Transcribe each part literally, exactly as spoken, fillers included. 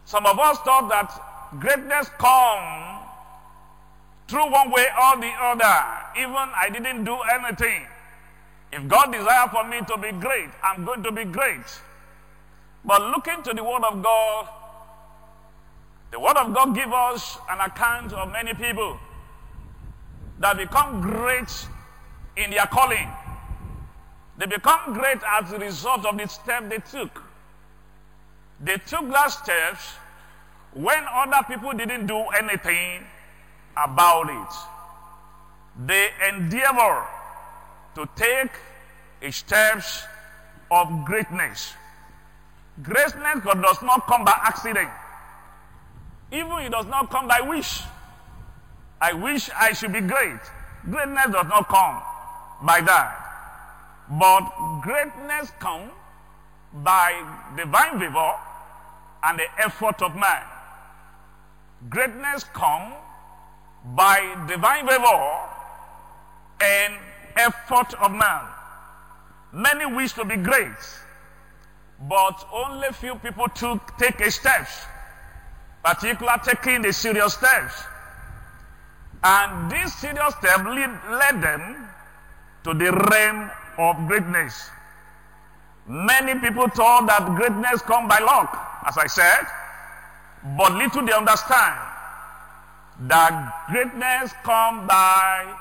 Some of us thought that greatness come through one way or the other. Even I didn't do anything. If God desires for me to be great, I'm going to be great. But looking to the Word of God, the Word of God gives us an account of many people that become great in their calling. They become great as a result of the step they took. They took that steps when other people didn't do anything about it. They endeavor to take a steps of greatness. Greatness does not come by accident. Even it does not come by wish. I wish I should be great. Greatness does not come by that. But greatness comes by divine favor and the effort of man. Greatness comes by divine favor and effort of man. Many wish to be great, but only few people took take a step, particularly taking the serious steps. And this serious step lead, led them to the realm of greatness. Many people thought that greatness comes by luck, as I said, but little they understand that greatness comes by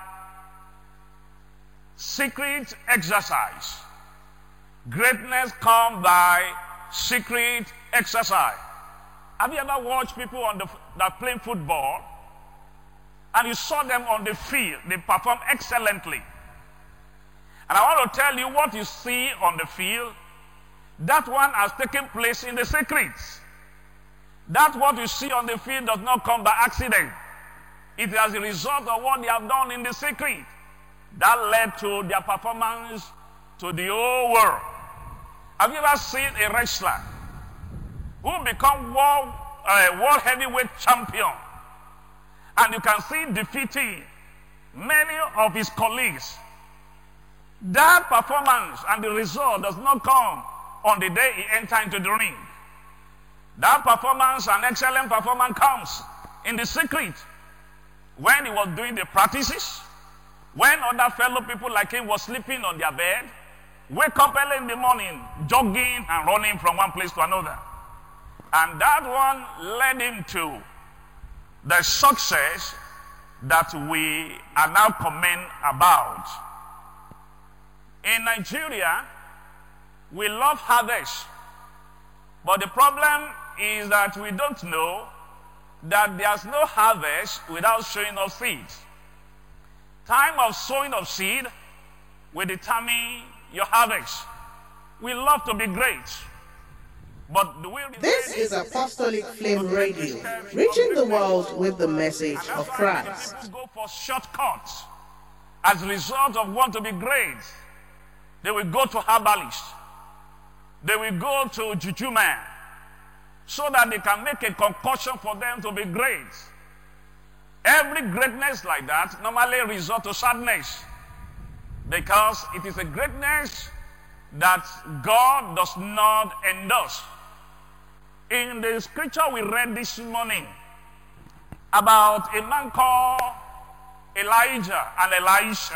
secret exercise. Greatness comes by secret exercise. Have you ever watched people on the, that playing football and you saw them on the field? They perform excellently. And I want to tell you, what you see on the field, that one has taken place in the secrets. That what you see on the field does not come by accident. It is as a result of what they have done in the secret that led to their performance to the whole world. Have you ever seen a wrestler who become world, uh, world heavyweight champion, and you can see defeating many of his colleagues? That performance and the result does not come on the day he enters into the ring. That performance and excellent performance comes in the secret when he was doing the practices, when other fellow people like him was sleeping on their bed, wake up early in the morning, jogging and running from one place to another. And that one led him to the success that we are now commenting about. In Nigeria, we love harvest, but the problem is that we don't know that there's no harvest without sowing of seeds. Time of sowing of seed will determine your harvest. We love to be great, but do we really This is Apostolic Flame Radio, reaching the world with the message of Christ. People go for shortcuts as a result of want to be great. They will go to herbalists. They will go to juju man so that they can make a concoction for them to be great. Every greatness like that normally results to sadness, because it is a greatness that God does not endorse. In the scripture we read this morning about a man called Elijah and Elisha.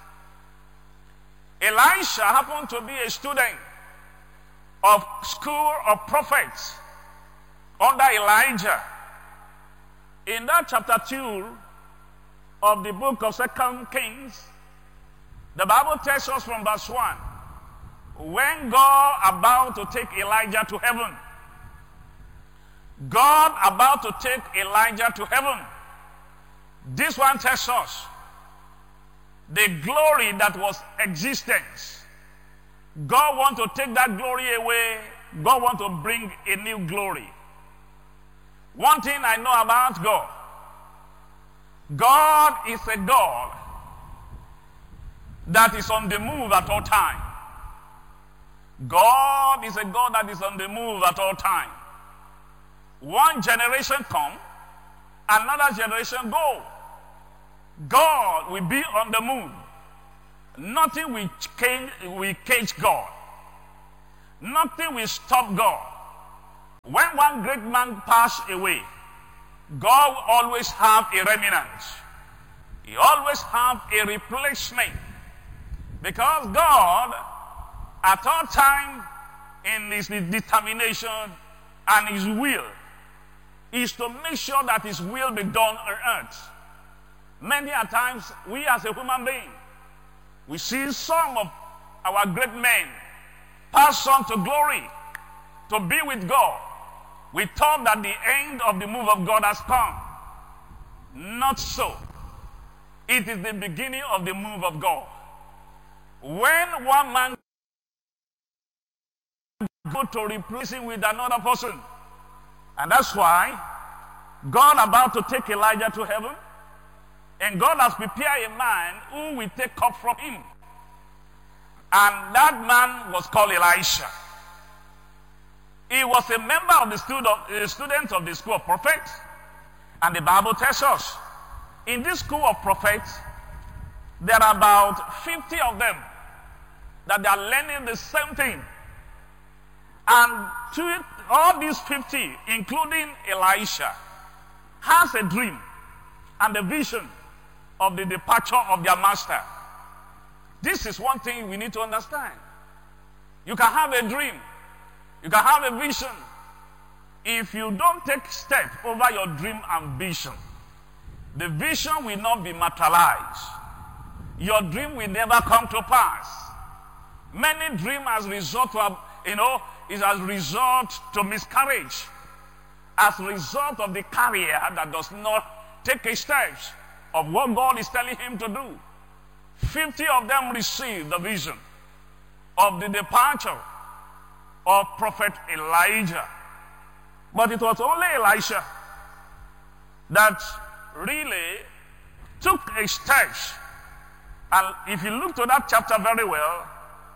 Elisha happened to be a student of school of prophets under Elijah. In that chapter two of the book of Second Kings, the Bible tells us from verse one, when God about to take Elijah to heaven, God about to take Elijah to heaven, this one tells us the glory that was existence. God wants to take that glory away. God wants to bring a new glory. One thing I know about God, God is a God that is on the move at all time. God is a God that is on the move at all time. One generation come, another generation go. God will be on the move. Nothing will cage, will cage God. Nothing will stop God. When one great man passed away, God will always have a remnant. He always have a replacement. Because God, at all time, in his determination and his will, is to make sure that his will be done on earth. Many a times, we as a human being, we see some of our great men pass on to glory, to be with God. We thought that the end of the move of God has come. Not so. It is the beginning of the move of God. When one man goes to replace him with another person, and that's why God about to take Elijah to heaven, and God has prepared a man who will take up from him. And that man was called Elisha. He was a member of the student, uh, students of the school of prophets. And the Bible tells us, in this school of prophets, there are about fifty of them that they are learning the same thing. And to all these fifty, including Elisha, has a dream and a vision of the departure of their master. This is one thing we need to understand. You can have a dream. You can have a vision. If you don't take step over your dream and vision, the vision will not be materialized. Your dream will never come to pass. Many dreams as result of, you know, is as result to miscarriage, as a result of the carrier that does not take a step of what God is telling him to do. Fifty of them received the vision of the departure of Prophet Elijah. But it was only Elisha that really took a step. And if you look to that chapter very well,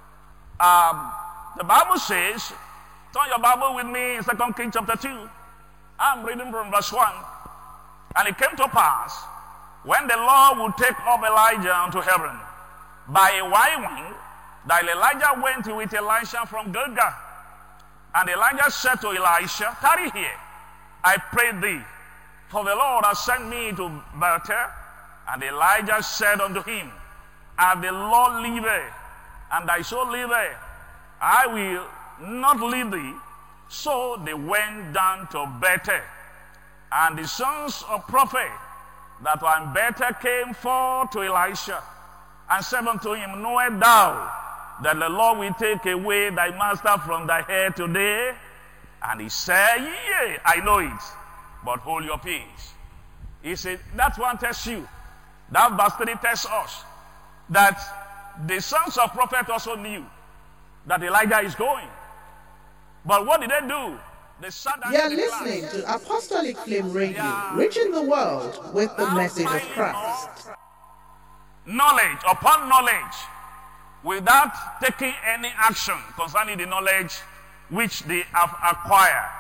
um, the Bible says, turn your Bible with me in Second Kings chapter two. I'm reading from verse one. And it came to pass, when the Lord would take up Elijah unto heaven by a whirlwind, that Elijah went with Elisha from Gilgal. And Elijah said to Elisha, tarry here, I pray thee, for the Lord has sent me to Bethel. And Elijah said unto him, as the Lord liveth, and thy soul liveth, I will not leave thee. So they went down to Bethel. And the sons of prophet that were in Bethel came forth to Elisha, and said unto him, knowest thou that the Lord will take away thy master from thy head today? And he said, yea, I know it, but hold your peace. He said, that one tells you, that verse three tells us, that the sons of prophet also knew that Elijah is going. But what did they do? They sat down. You are listening to Apostolic Flame Radio, reaching the world with the message of Christ. Knowledge upon knowledge, without taking any action concerning the knowledge which they have acquired.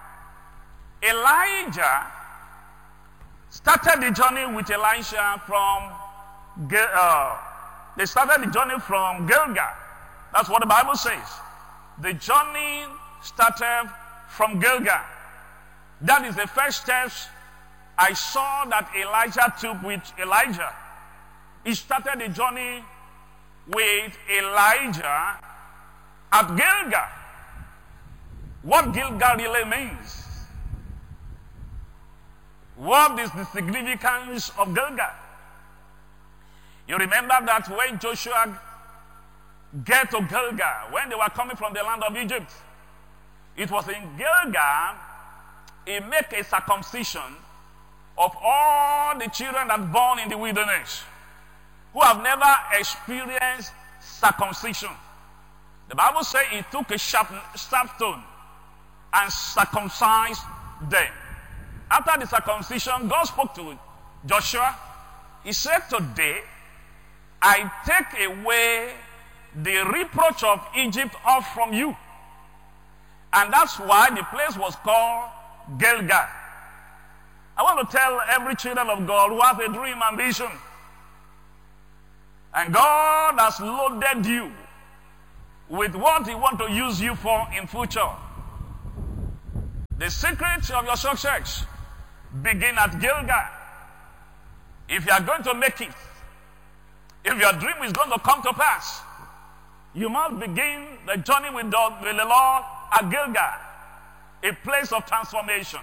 Elijah started the journey with Elisha from, uh, they started the journey from Gilgal. That's what the Bible says. The journey started from Gilgal. That is the first steps I saw that Elijah took with Elijah. He started the journey with Elijah at Gilgal. What Gilgal really means? What is the significance of Gilgal? You remember that when Joshua get to Gilgal, when they were coming from the land of Egypt, it was in Gilgal he made a circumcision of all the children that born in the wilderness who have never experienced circumcision. The Bible says he took a sharp, sharp stone and circumcised them. After the circumcision, God spoke to Joshua. He said, today I take away the reproach of Egypt off from you. And that's why the place was called Gilgal. I want to tell every children of God who has a dream and vision, and God has loaded you with what he wants to use you for in future. The secret of your success begin at Gilgal. If you are going to make it, if your dream is going to come to pass, you must begin the journey with the, with the Lord at Gilgal, a place of transformation,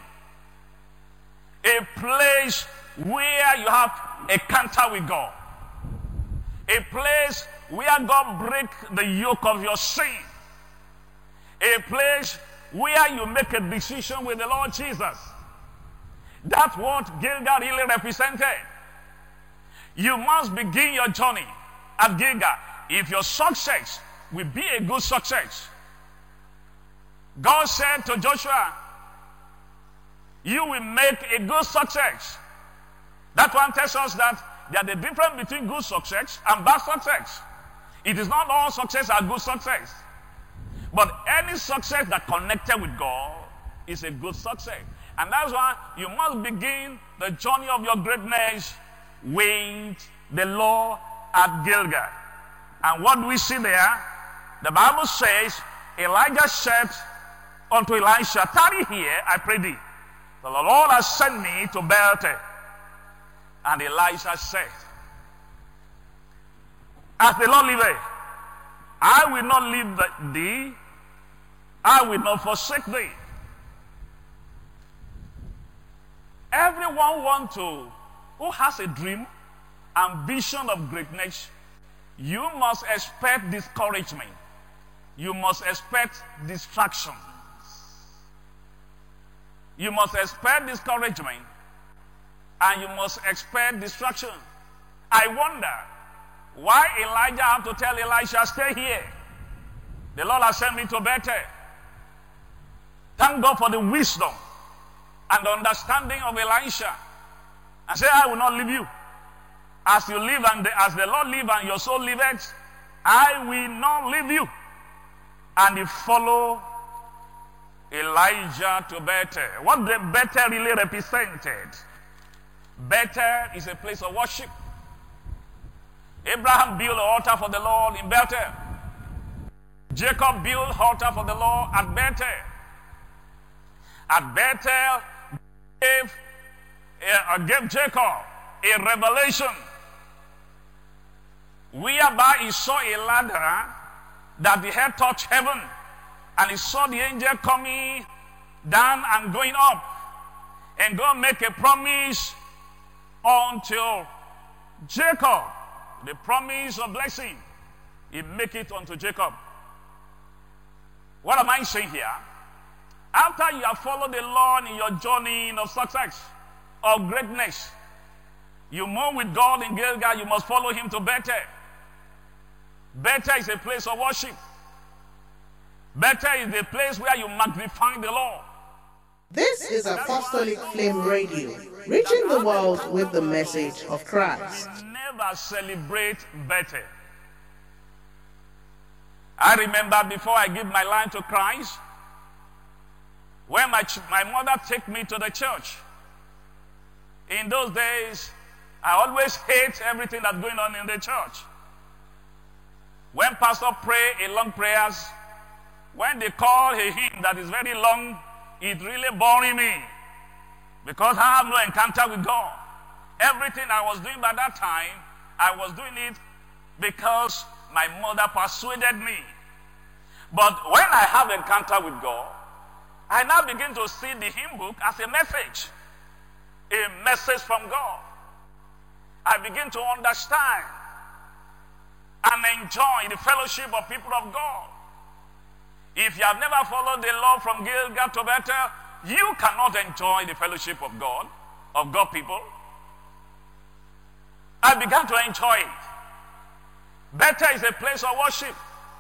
a place where you have a encounter with God, a place where God breaks the yoke of your sin, a place where you make a decision with the Lord Jesus. That's what Gilgal really represented. You must begin your journey at Gilgal. If your success will be a good success, God said to Joshua, you will make a good success. That one tells us that there's a difference between good success and bad success. It is not all success are good success. But any success that connected with God is a good success. And that's why you must begin the journey of your greatness with the Lord at Gilgal. And what do we see there? The Bible says, Elijah said unto Elisha, tarry here, I pray thee. The Lord has sent me to Bethel. And Elisha said, as the Lord liveth, I will not leave thee, I will not forsake thee. Everyone want to, who has a dream, ambition of greatness, you must expect discouragement. You must expect distractions. You must expect discouragement. And you must expect distraction. I wonder why Elijah had to tell Elisha, stay here. The Lord has sent me to Bethel. Thank God for the wisdom and the understanding of Elisha. And say, I will not leave you. As you live and the, as the Lord live and your soul liveth, I will not leave you. And he followed Elijah to Bethel. What the Bethel really represented? Bethel is a place of worship. Abraham built an altar for the Lord in Bethel. Jacob built an altar for the Lord at Bethel. At Bethel, gave, uh, gave Jacob a revelation whereby he saw a ladder that the head touched heaven, and he saw the angel coming down and going up, and God make a promise unto Jacob, the promise of blessing. He make it unto Jacob. What am I saying here? After you have followed the Lord in your journey of success, of greatness, you move with God in Gilgal, you must follow him to Bethel. Bethel is a place of worship. Bethel is the place where you magnify the Lord. This is Apostolic Flame Radio, reaching the world with the message of Christ. Never celebrate Bethel. I remember before I give my life to Christ, when my, my mother took me to the church. In those days, I always hate everything that's going on in the church. When pastor pray a long prayers, when they call a hymn that is very long, it really boring me because I have no encounter with God. Everything I was doing by that time, I was doing it because my mother persuaded me. But when I have encounter with God, I now begin to see the hymn book as a message, a message from God. I begin to understand and enjoy the fellowship of people of God. If you have never followed the Lord from Gilgal to Bethel, you cannot enjoy the fellowship of God, of God people. I began to enjoy it. Bethel is a place of worship.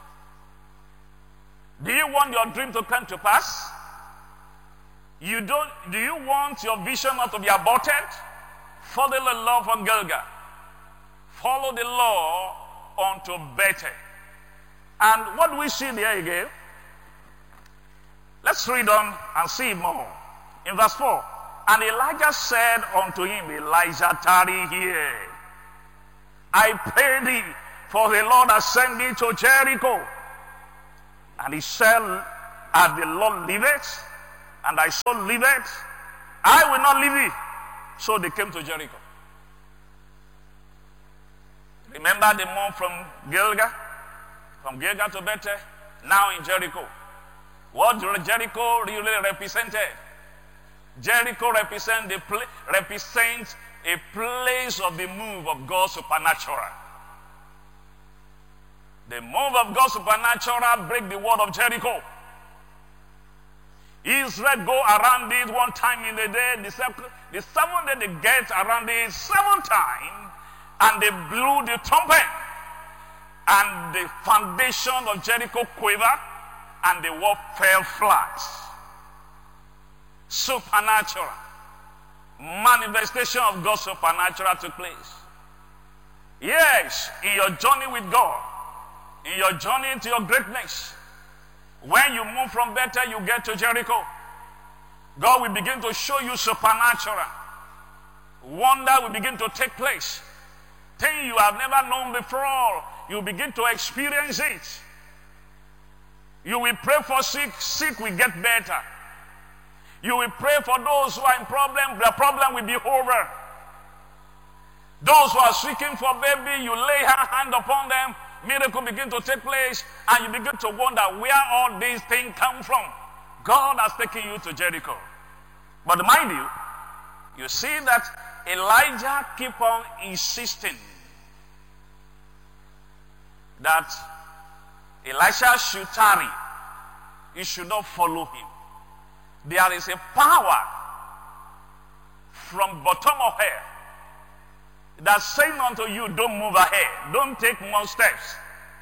Do you want your dream to come to pass? You don't, do you want your vision not to be aborted? Follow the law from Gilgal. Follow the law unto Bethel. And what do we see there again? Let's read on and see more. In verse four, and Elijah said unto him, Elijah, tarry here. I pray thee, for the Lord has sent me to Jericho. And he said, as the Lord liveth, and thy soul liveth, I will not leave thee. So they came to Jericho. Remember the move from Gilgal? From Gilgal to Bethel, now in Jericho. What Jericho really represented? Jericho represent the pla- represents a place of the move of God's supernatural. The move of God's supernatural break the wall of Jericho. Israel go around it one time in the day. The, sec- the seventh day they get around it seven times, and they blew the trumpet, and the foundation of Jericho quivered, and the wall fell flat. Supernatural manifestation of God's supernatural took place. Yes, in your journey with God, in your journey into your greatness, when you move from Bethel, you get to Jericho. God will begin to show you supernatural. Wonder will begin to take place. Things you have never known before, you begin to experience it. You will pray for sick, sick will get better. You will pray for those who are in problem, their problem will be over. Those who are seeking for baby, you lay your hand upon them, miracle begin to take place, and you begin to wonder where all these things come from. God has taken you to Jericho. But mind you, you see that Elijah keep on insisting that Elisha should tarry. You should not follow him. There is a power from bottom of hell that's saying unto you, don't move ahead. Don't take more steps.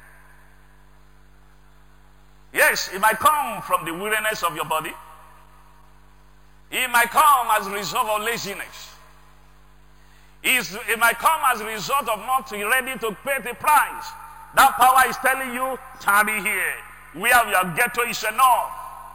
Yes, it might come from the weariness of your body. It might come as a result of laziness. It might come as a result of not ready to pay the price. That power is telling you, tarry here. Where your ghetto is enough.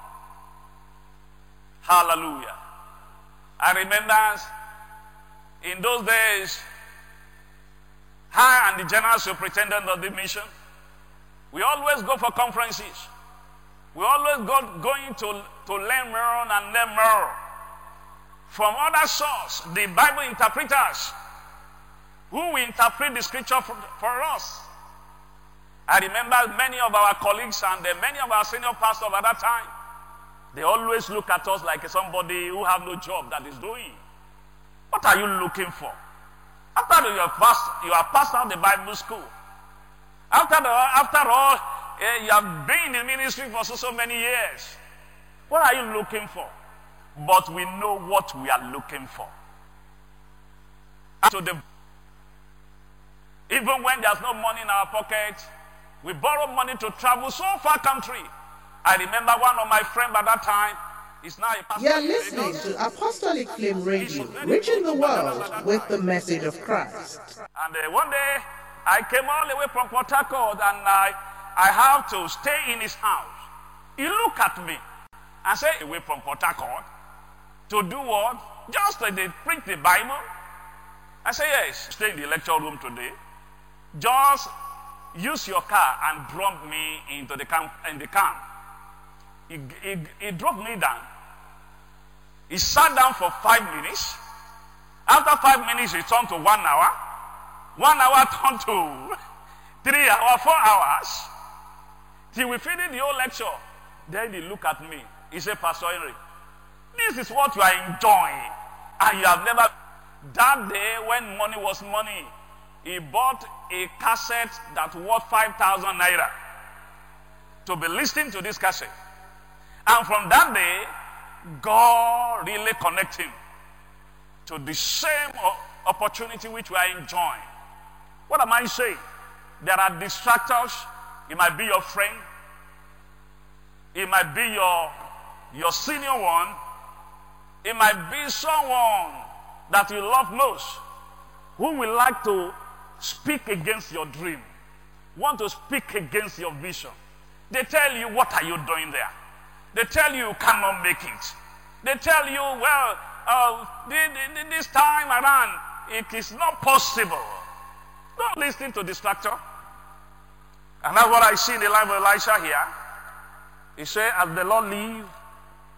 Hallelujah. I remember in those days, I and the general superintendent of the mission, we always go for conferences. We always go going to, to learn more and learn more from other sources, the Bible interpreters, who will interpret the scripture for, for us. I remember many of our colleagues and uh, many of our senior pastors at that time, they always look at us like somebody who have no job that is doing. What are you looking for? After you have passed, you have passed out the Bible school. After the, after all, uh, you have been in ministry for so, so many years. What are you looking for? But we know what we are looking for. So the, even when there's no money in our pocket, we borrow money to travel so far country. I remember one of my friends at that time is now a pastor. You're listening to Apostolic Flame Radio, reaching the world with the message of Christ. And uh, one day, I came all the way from Port Harcourt, and I, I have to stay in his house. He looked at me and said, away from Port Harcourt to do what? Just like they preach the Bible. I said, yes, stay in the lecture room today. Just use your car and drop me into the camp. In the camp. He, he, he dropped me down. He sat down for five minutes. After five minutes, he turned to one hour. One hour turned to three hours, four hours. Till we finished the whole lecture. Then he looked at me. He said, Pastor Henry, this is what you are enjoying. And you have never... That day, when money was money, he bought a cassette that worth five thousand naira to be listening to this cassette. And from that day, God really connected him to the same opportunity which we are enjoying. What am I saying? There are distractors. It might be your friend. It might be your, your senior one. It might be someone that you love most who will like to speak against your dream, want to speak against your vision. They tell you, what are you doing there? They tell you you cannot make it. They tell you, well, uh, this time around, it is not possible. Don't listen to distractor. And that's what I see in the life of Elisha here. He said, as the Lord live,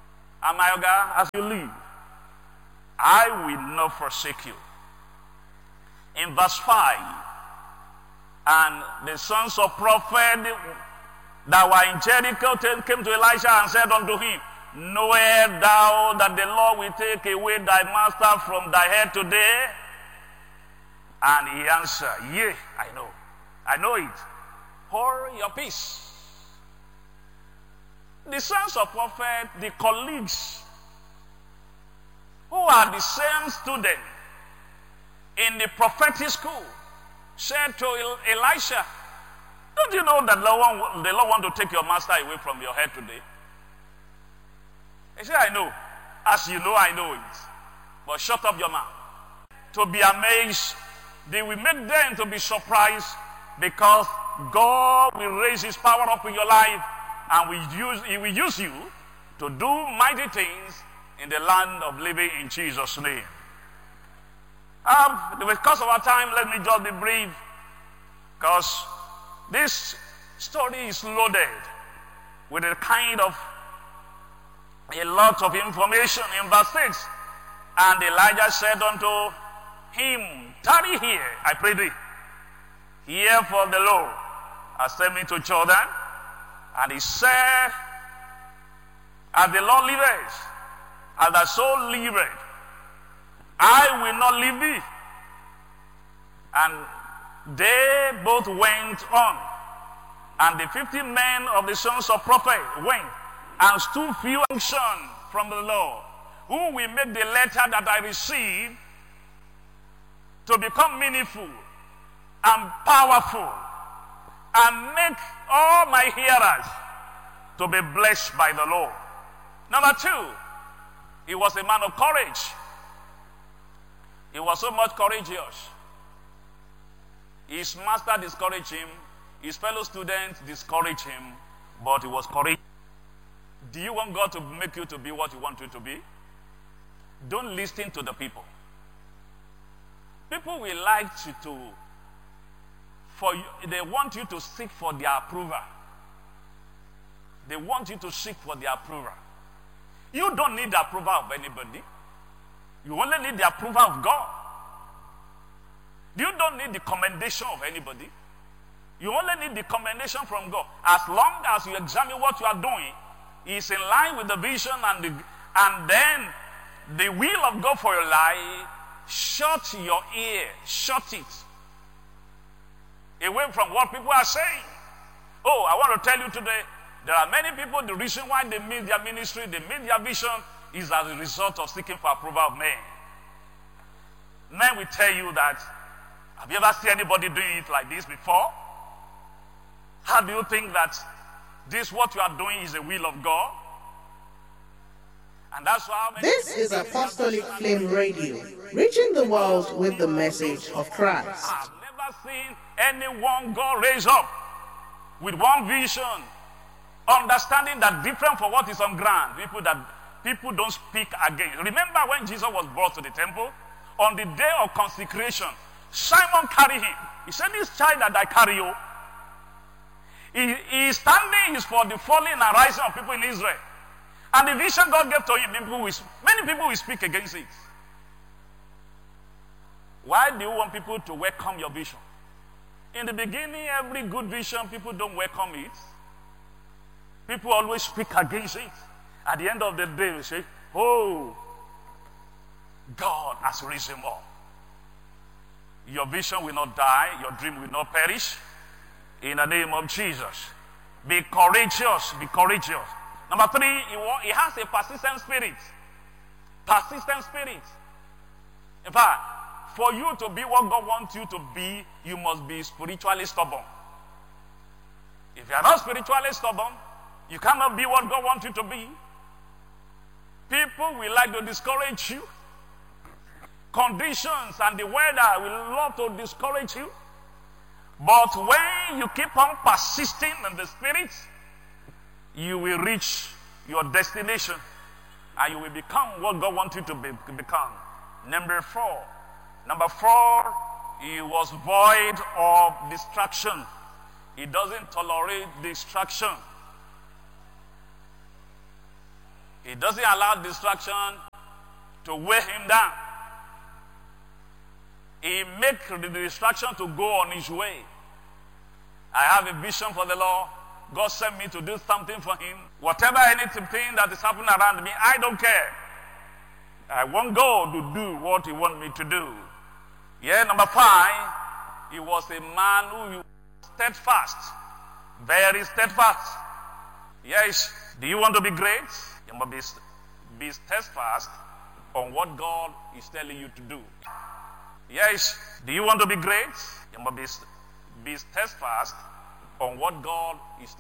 And my God, as you live, I will not forsake you. In verse five, and the sons of prophet that were in Jericho came to Elisha and said unto him, knowest thou that the Lord will take away thy master from thy head today? And he answered, yea, I know. I know it. Hold your peace. The sons of prophet, the colleagues, who are the same students in the prophetic school, said to Elisha, don't you know that the Lord, the Lord want to take your master away from your head today? He said, I know. As you know, I know it. But shut up your mouth. To be amazed, they will make them to be surprised, because God will raise his power up in your life, and will use, he will use you to do mighty things in the land of living in Jesus' name. Um, because of our time, let me just be brief, because this story is loaded with a kind of a lot of information. In verse six, and Elijah said unto him, tarry here, I pray thee, hear for the Lord has sent me to Jordan. And he said, as the Lord liveth, as thy soul liveth, I will not leave thee. And they both went on. And the fifty men of the sons of prophet went and stood few unction from the Lord, who will make the letter that I received to become meaningful and powerful, and make all my hearers to be blessed by the Lord. Number two, he was a man of courage. He was so much courageous. His master discouraged him. His fellow students discouraged him. But he was courageous. Do you want God to make you to be what you want you to be? Don't listen to the people. People will like you to, for you, they want you to seek for their approval. They want you to seek for their approval. You don't need the approval of anybody. You only need the approval of God. You don't need the commendation of anybody. You only need the commendation from God. As long as you examine what you are doing, it's in line with the vision and the, and then the will of God for your life, shut your ear, shut it away from what people are saying. Oh, I want to tell you today, there are many people, the reason why they miss their ministry, they miss their vision, is as a result of seeking for approval of men. Men will tell you that, have you ever seen anybody doing it like this before? How do you think that this, what you are doing, is the will of God? And that's why this is Apostolic Flame Radio, reaching the world with the message of Christ. I've never seen anyone God raise up with one vision, understanding that different from what is on ground. People that people don't speak against. Remember when Jesus was brought to the temple? On the day of consecration, Simon carried him. He said, this child that I carry you, he, he is standing is for the falling and rising of people in Israel. And the vision God gave to him, people will, many people will speak against it. Why do you want people to welcome your vision? In the beginning, every good vision, people don't welcome it. People always speak against it. At the end of the day, they say, oh, God has risen up. Your vision will not die. Your dream will not perish. In the name of Jesus. Be courageous. Be courageous. Number three, he has a persistent spirit. Persistent spirit. In fact, for you to be what God wants you to be, you must be spiritually stubborn. If you are not spiritually stubborn, you cannot be what God wants you to be. People will like to discourage you. Conditions and the weather will love to discourage you. But when you keep on persisting in the spirit, you will reach your destination and you will become what God wants you to be, become. Number four. Number four, he was void of distraction. He doesn't tolerate distraction. He doesn't allow distraction to weigh him down. He makes the distraction to go on his way. I have a vision for the Lord. God sent me to do something for him. Whatever anything that is happening around me, I don't care. I want God to do what he wants me to do. Yeah, number five, he was a man who was steadfast. Very steadfast. Yes, do you want to be great? You must be, be steadfast on what God is telling you to do. Yes, do you want to be great? You must be, be steadfast on what God is telling you to do.